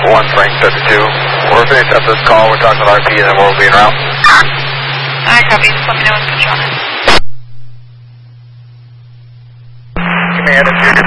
1 Frank 32. We're finishing up this call. We're talking with RP and then we'll be en route. Alright, copy. Just let me know when to put you on it. Command,